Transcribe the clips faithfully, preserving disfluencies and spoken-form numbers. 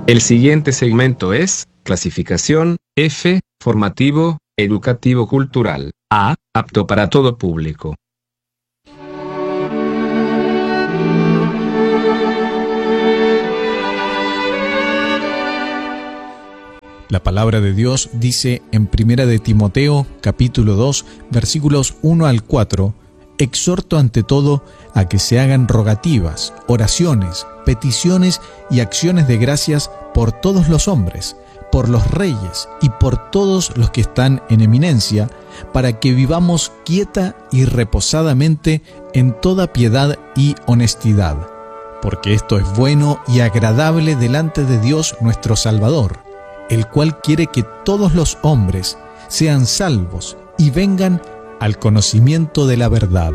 El siguiente segmento es clasificación F, formativo, educativo cultural, A, apto para todo público. La palabra de Dios dice en Primera de Timoteo, capítulo dos, versículos uno al cuatro, exhorto ante todo a que se hagan rogativas, oraciones, peticiones y acciones de gracias por todos los hombres, por los reyes y por todos los que están en eminencia, para que vivamos quieta y reposadamente en toda piedad y honestidad, porque esto es bueno y agradable delante de Dios nuestro Salvador, el cual quiere que todos los hombres sean salvos y vengan al conocimiento de la verdad.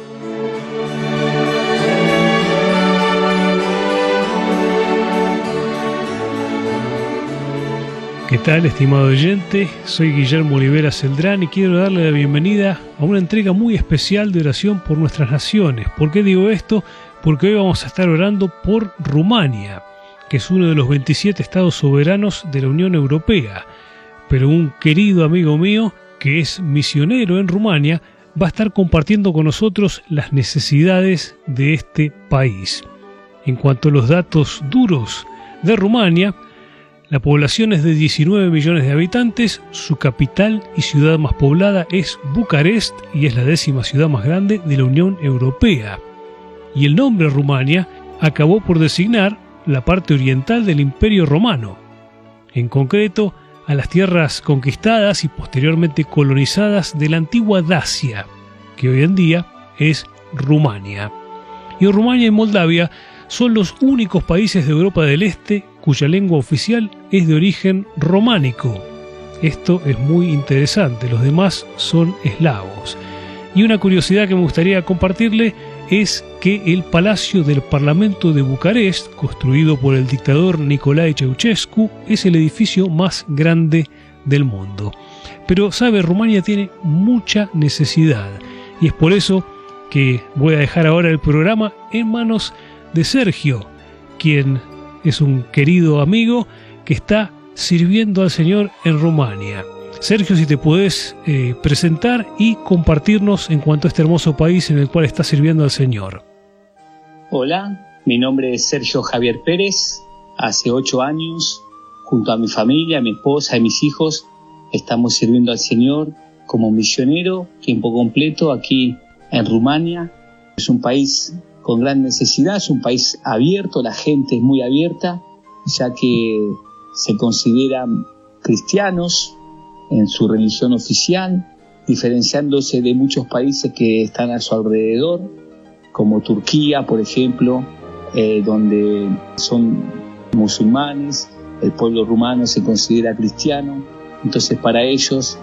¿Qué tal, estimado oyente? Soy Guillermo Olivera Celdrán y quiero darle la bienvenida a una entrega muy especial de oración por nuestras naciones. ¿Por qué digo esto? Porque hoy vamos a estar orando por Rumania, que es uno de los veintisiete estados soberanos de la Unión Europea. Pero un querido amigo mío, que es misionero en Rumania, va a estar compartiendo con nosotros las necesidades de este país. En cuanto a los datos duros de Rumania, la población es de diecinueve millones de habitantes, su capital y ciudad más poblada es Bucarest y es la décima ciudad más grande de la Unión Europea. Y el nombre Rumania acabó por designar la parte oriental del Imperio Romano, en concreto a las tierras conquistadas y posteriormente colonizadas de la antigua Dacia, que hoy en día es Rumania. Y Rumania y Moldavia son los únicos países de Europa del Este cuya lengua oficial es de origen románico. Esto es muy interesante, los demás son eslavos. Y una curiosidad que me gustaría compartirle es que el Palacio del Parlamento de Bucarest, construido por el dictador Nicolae Ceausescu, es el edificio más grande del mundo. Pero, sabe, Rumania tiene mucha necesidad y es por eso que voy a dejar ahora el programa en manos de Sergio, quien es un querido amigo que está sirviendo al Señor en Rumania. Sergio, si te podés eh, presentar y compartirnos en cuanto a este hermoso país en el cual estás sirviendo al Señor. Hola, mi nombre es Sergio Javier Pérez. Hace ocho años, junto a mi familia, mi esposa y mis hijos, estamos sirviendo al Señor como misionero, tiempo completo, aquí en Rumania. Es un país con gran necesidad, es un país abierto, la gente es muy abierta, ya que se consideran cristianos en su religión oficial, diferenciándose de muchos países que están a su alrededor, como Turquía, por ejemplo, eh, donde son musulmanes, el pueblo rumano se considera cristiano. Entonces para ellos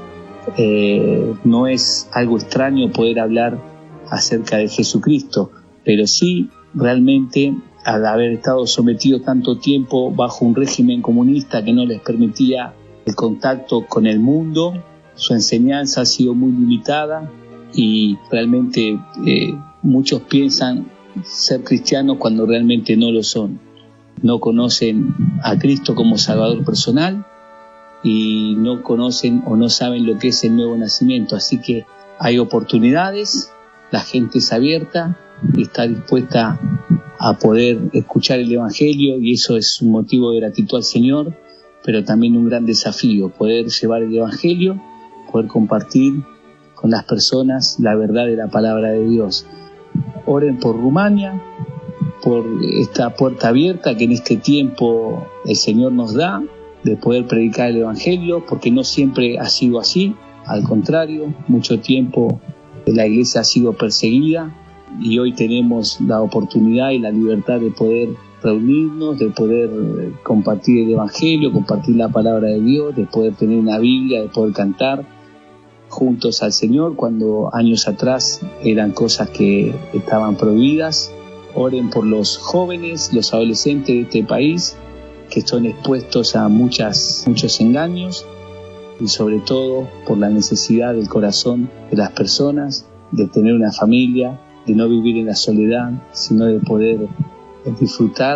eh, no es algo extraño poder hablar acerca de Jesucristo, pero sí realmente al haber estado sometido tanto tiempo bajo un régimen comunista que no les permitía el contacto con el mundo, su enseñanza ha sido muy limitada y realmente eh, muchos piensan ser cristianos cuando realmente no lo son. No conocen a Cristo como Salvador personal y no conocen o no saben lo que es el nuevo nacimiento. Así que hay oportunidades, la gente es abierta y está dispuesta a poder escuchar el Evangelio, y eso es un motivo de gratitud al Señor, pero también un gran desafío, poder llevar el Evangelio, poder compartir con las personas la verdad de la palabra de Dios. Oren por Rumania, por esta puerta abierta que en este tiempo el Señor nos da, de poder predicar el Evangelio, porque no siempre ha sido así, al contrario, mucho tiempo la iglesia ha sido perseguida y hoy tenemos la oportunidad y la libertad de poder reunirnos, de poder compartir el Evangelio, compartir la palabra de Dios, de poder tener una Biblia, de poder cantar juntos al Señor, cuando años atrás eran cosas que estaban prohibidas. Oren por los jóvenes, los adolescentes de este país, que son expuestos a muchas, muchos engaños, y sobre todo por la necesidad del corazón de las personas, de tener una familia, de no vivir en la soledad, sino de poder disfrutar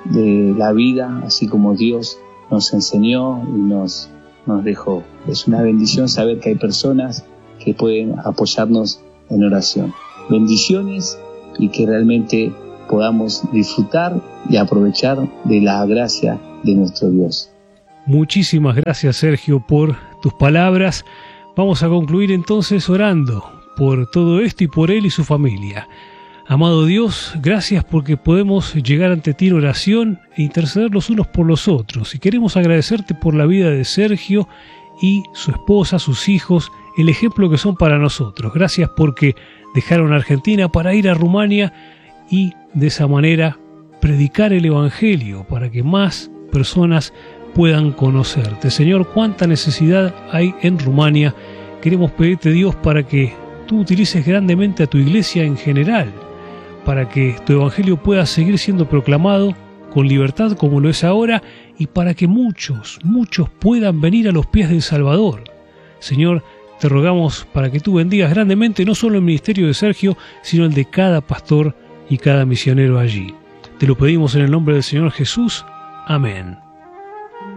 de la vida, así como Dios nos enseñó y nos, nos dejó. Es una bendición saber que hay personas que pueden apoyarnos en oración. Bendiciones, y que realmente podamos disfrutar y aprovechar de la gracia de nuestro Dios. Muchísimas gracias, Sergio, por tus palabras. Vamos a concluir entonces orando por todo esto y por él y su familia. Amado Dios, gracias porque podemos llegar ante ti en oración e interceder los unos por los otros. Y queremos agradecerte por la vida de Sergio y su esposa, sus hijos, el ejemplo que son para nosotros. Gracias porque dejaron Argentina para ir a Rumania y de esa manera predicar el Evangelio para que más personas puedan conocerte. Señor, cuánta necesidad hay en Rumania. Queremos pedirte, Dios, para que tú utilices grandemente a tu iglesia en general, para que tu Evangelio pueda seguir siendo proclamado con libertad como lo es ahora, y para que muchos, muchos puedan venir a los pies del Salvador. Señor, te rogamos para que tú bendigas grandemente no solo el ministerio de Sergio, sino el de cada pastor y cada misionero allí. Te lo pedimos en el nombre del Señor Jesús. Amén.